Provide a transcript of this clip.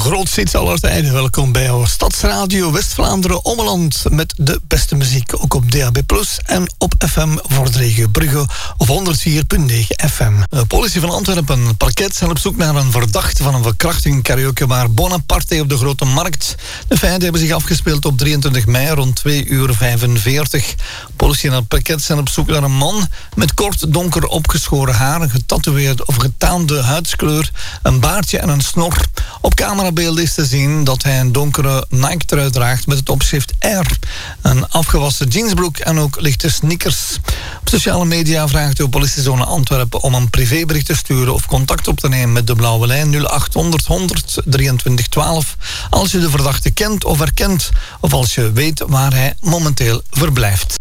grootste hits aller tijden. Welkom bij jouw Stadsradio West-Vlaanderen Ommeland met de beste muziek. Ook op DAB+ en op FM voor de regio Brugge of 104.9 FM. De politie van Antwerpen en parket zijn op zoek naar een verdachte van een verkrachting in karaokebar Bonaparte op de Grote Markt. De feiten hebben zich afgespeeld op 23 mei rond 2:45. Politie en het parket zijn op zoek naar een man met kort donker opgeschoren haar, een getatoeëerde of getaande huidskleur, een baardje en een snor. Op camerabeelden is te zien dat hij een donkere Nike-trui draagt met het opschrift R, een afgewassen jeansbroek en ook lichte sneakers. Op sociale media vraagt de politiezone Antwerpen om een privébericht te sturen of contact op te nemen met de blauwe lijn 0800 100 23 12 als je de verdachte kent of herkent of als je weet waar hij momenteel verblijft.